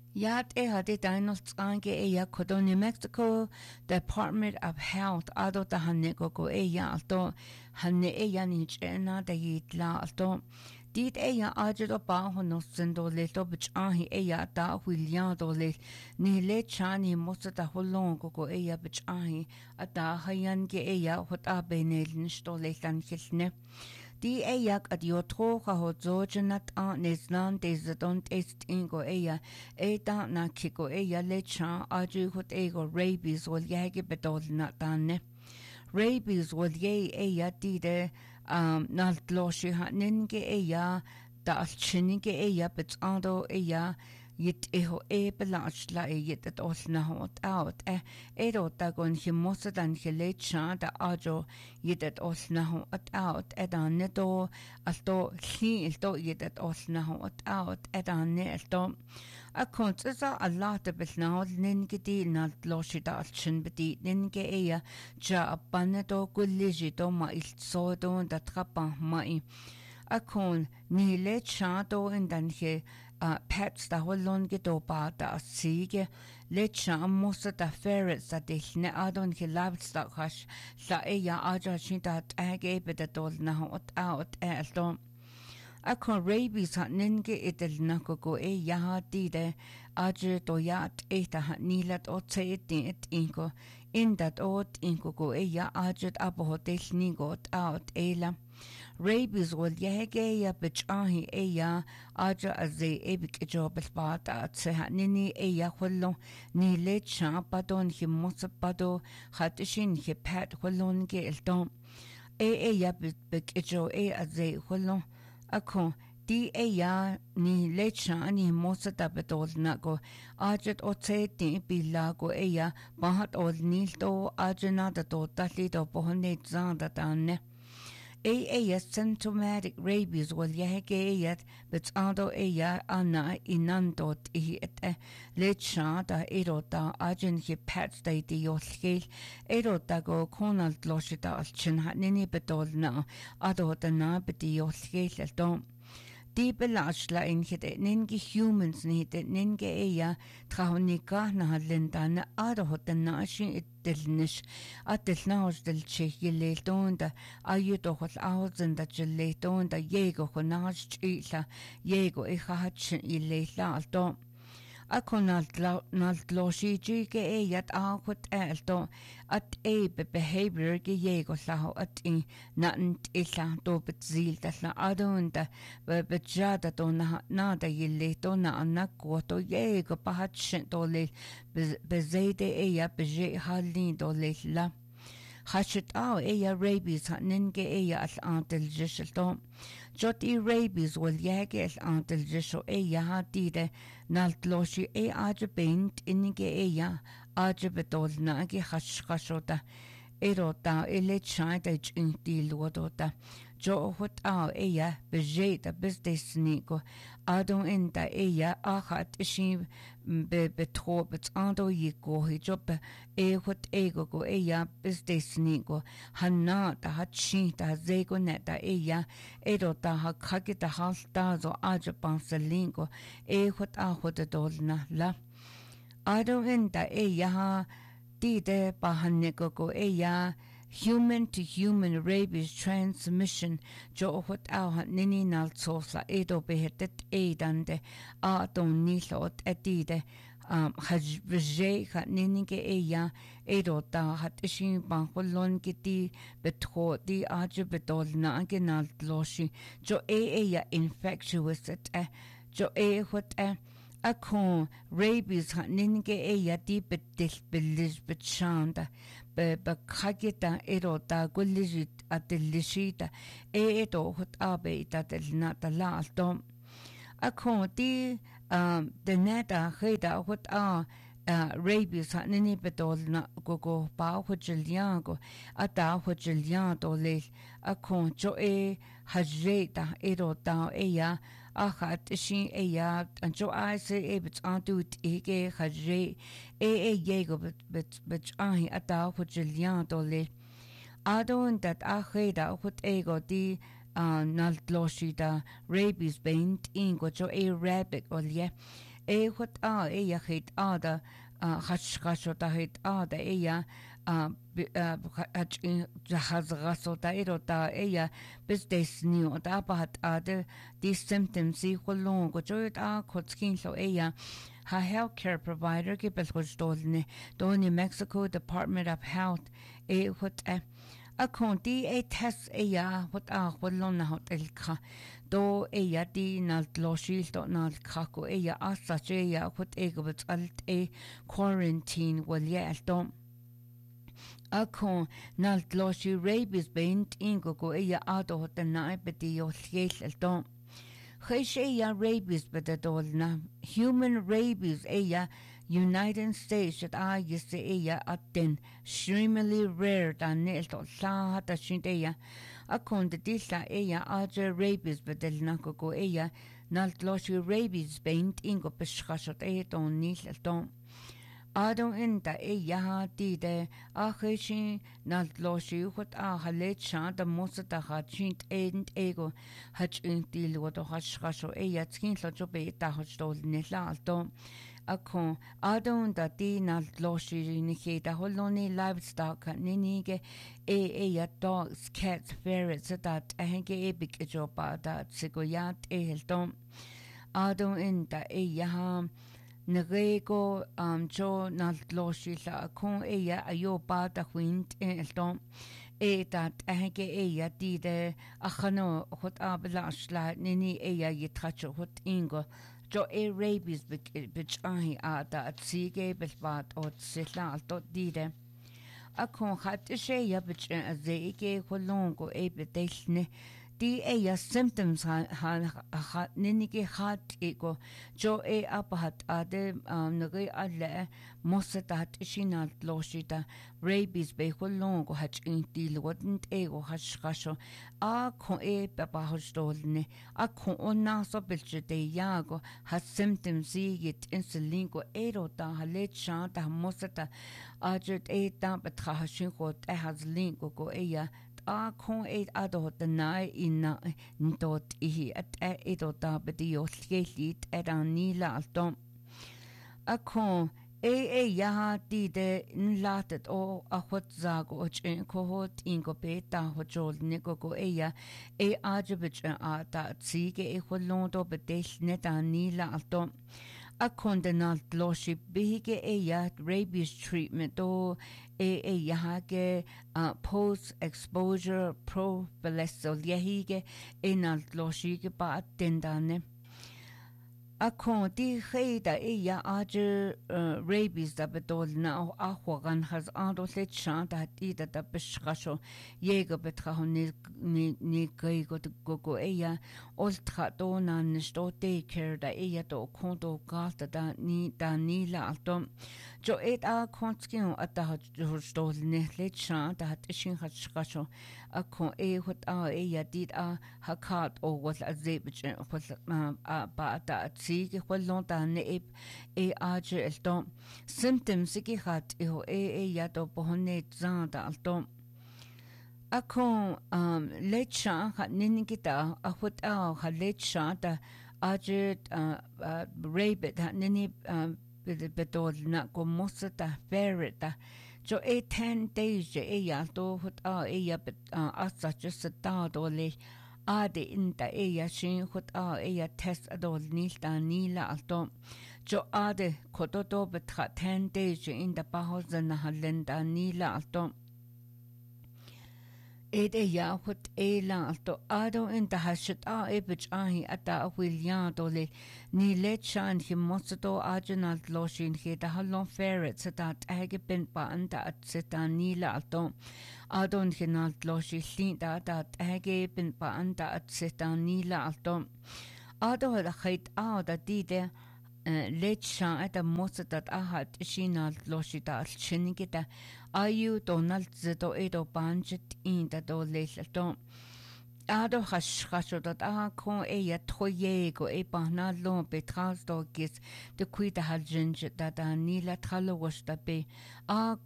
Yat hadi Dinostange Kodo New Mexico Department of Health ado ta hanne go alto hanne nich ena da yitla alto dit ajo ba hono sendo leto bich ahi da William do le ni le chani mosta da holong go bich ahi ada hayan ge hot abenel nisto le tan hilne Die at yotrocha ho zojanat an neslan desadont est ingo da na kiko lechan aju hot rabies wal yage bedol natane. Rabies wal ye dide naltloshi hat ninge da alchinige bet ando yit belach la yit at osna hot out da gon himosa dan lecha da ajo yit at osna hot out edan neto alto hilto yit at osna hot out edan neto a kontsa a lot of belna ningedi naltloshi da alchin bedi ninge ja abanedo gulligi ma il sodo da trapa mai Akon ni le chato in danche pets da holon gedoba da sige le cham mosa da ferrets da ne adon ke labstock hash la aja chinta age be da dol na hot out elton Akon rabies hat ninge idel nakogo dide aje do yat ta nilat o it inko in that ot inko go aje abo hotel nigot out ela Rabies wal yege bich ahi aja aze ebik job bata se nini hullo ni le cha padon hi mosapado hatishin hi pat hullon ge elton bik jo aze hullo ako di ni le cha ni mosata betol na go ajat ote ti bilago bahat ol nilto ajana da to tali do pohne zanda tanne symptomatic rabies wal yahegeyat but ando anna inandot lecha da erota ajin hi pets da di yolgel erota go konal loshita alchin nini betol na ado da na bedi yolgel dom Die belashla in ninge humans nite ninge trahonika na lindana ado hoten nashin delnish adelnaus del chehile tonda ayudo hot ausen da chile tonda yego honash chila yego hach ile alto Akonal naltloshi ge akut elto at behavior ge yego laho at nant illa do betzil da adonda bejada do na da yille do na anako to yego pahat do le bezede beje halin do le la Hashit rabies hat ninge al antel jishelto. Joti rabies wal yage al antel jisho hadide naltloshi aja beint inige aja betol nage hashkashota. Erota chayda jinti luodota. Jo hot bejeta bizdesnigo. Adon inda achat ishi betrobet ando yiko hijob hot ego go bizdesnigo. Hanata hachita zego neta erota hakagita haltazo aja panselingo hot dolna la. Adon inda Dide bahaneko human to human rabies transmission jo hot nini nalsosa edo behetet edande don nilot edide hajje ninige edo da hat ishin bankolon giti betro di aje bedol na genal loshi jo infectious jo hot Akon rabies ninge di betil belis betchanda be kagita erota gullijit atelishita edo hot abeita del natala alto Akon di the neta heda hot rabies nini bedol na gogo ba hojiliago ata hojiliado le akon jo hajreta erota achat shin and jo se bit antu ege hajre yego bet ata hojiliado le adon that aheda hot ego di naltloshida rabies beint ingo jo rabbit olye what hit ada hashkashota hit ada hazgasota erota bis des new abat these symptoms long go joit kotskin so her healthcare provider gibel Doni Mexico Department of Health what a conti test what wallon hot elka do di nal loshil dot nal kako asach what egobet alt quarantine well dom Akon nal loshi rabies beint ingo go ado hot the naibeti yo el dom rabies na human rabies United States at used to atten extremely rare than nil to la hata shinteya akon de disla aja rabies nako go nal loshi rabies beint ingo beschashot don nil don Adon inta di de acheshi nal loshi what halet shan the mosata hachint ego hach intil what hashasho skin lojobe ta hostol nila alto akon adon da di nal loshi nike da holoni livestock ninige dogs cats ferrets that henge big joba that sigoyat helton adon inta Nerego jo nal loshi la kon ayo ba da wind elton dat hege di de achano hot ablash la nini yitracho hot ingo jo rabies bich da at sige belbat ot sila alto di de akon hat bich zeike holongo betelne di symptoms ha ninige hat ego jo apahat ade nage alle mosatat shinal loshita rabies be holongo hat inti lodent ego hashkasho kon papa hostolne kon onna so belche de yago hat symptoms yit insulingo ta halet shanta mosata ajet ta betrahashin got has lingo go kon ado the nai in dot at edota bedio skelit nila altom akon di de nlatet o hot zago kohot ingo beta hojol nigo ajebich ta tsige holondo bedesh neta nila altom a condenal loshi bige rabies treatment o yahage post exposure prophylaxis yahige enal loshi ge ba tendane a con di heida aje rabies da bedol na ahwagan has ando let chanta ida da beschasho jega betrahon ni geigo go ultra dona sto take care da do konto gata da nila altom jo a konskin at da stol ne let chanta hat shin hat schasho a con hot did hakat o was a zebich ba da sige holonta ne aje elton symptoms ki hat do bohne zanda alton akon lecha hat ninigita a hot ha lecha da aje rabbit hat nini bedol na ko mosata ferreta jo 10 days do hot asa just da dole ade inta shin hot test adol nila alto jo ade kototo betra 10 days in the bahozen halenda nila alto hot la alto ado inta hashet ebich ata william dole ni lechan himosto agenal loshin he da halon ferrets that ben pa anta at seta nila alto adon hinal loshi linda that ben pa anta at seta nila alto ado la khait da dide lechan at mosatat ahat shinal loshita alchinigita ayu donald zeto edo banjet in da do lesalto ado hashashodat kon toyego bana lo betras dogis de kuita haljinj da nila tralo washta be